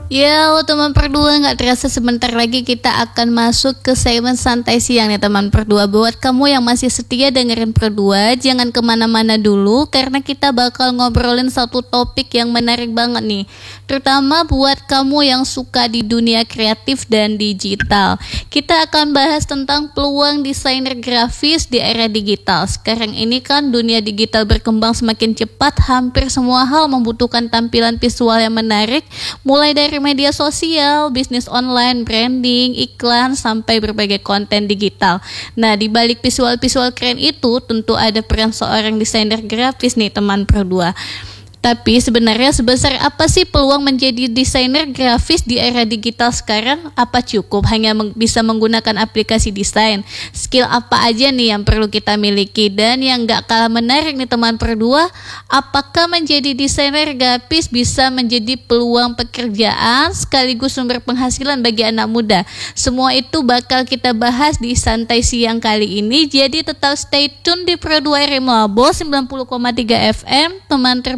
Ya, teman perdua, nggak terasa sebentar lagi kita akan masuk ke segmen santai siang nih teman perdua. Buat kamu yang masih setia dengerin perdua, jangan kemana-mana dulu karena kita bakal ngobrolin satu topik yang menarik banget nih. Terutama buat kamu yang suka di dunia kreatif dan digital. Kita akan bahas tentang peluang desainer grafis di era digital. Sekarang ini kan dunia digital berkembang semakin cepat, hampir semua hal membutuhkan tampilan visual yang menarik, mulai dari media sosial, bisnis online, branding, iklan, sampai berbagai konten digital. Nah, di balik visual-visual keren itu tentu ada peran seorang desainer grafis nih teman perdua. Tapi sebenarnya sebesar apa sih peluang menjadi desainer grafis di era digital sekarang? Apa cukup hanya bisa menggunakan aplikasi desain? Skill apa aja nih yang perlu kita miliki? Dan yang gak kalah menarik nih teman perdua, apakah menjadi desainer grafis bisa menjadi peluang pekerjaan sekaligus sumber penghasilan bagi anak muda? Semua itu bakal kita bahas di santai siang kali ini. Jadi tetap stay tune di Pro 2 RM Labo 90,3 FM, teman